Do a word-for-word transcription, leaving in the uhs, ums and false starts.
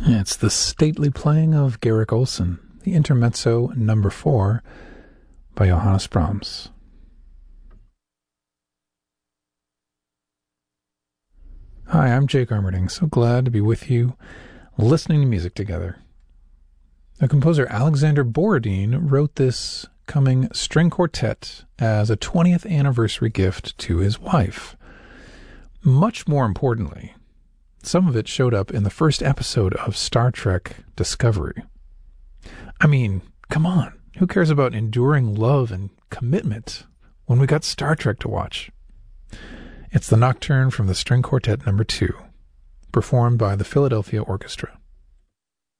It's the stately playing of Garrick Olson, the Intermezzo number four by Johannes Brahms. Hi, I'm Jake Armerding. So glad to be with you, listening to music together. The composer Alexander Borodin wrote this coming string quartet as a twentieth anniversary gift to his wife. Much more importantly, some of it showed up in the first episode of Star Trek Discovery. I mean, come on, who cares about enduring love and commitment when we got Star Trek to watch? It's the Nocturne from the String Quartet number two, performed by the Philadelphia Orchestra.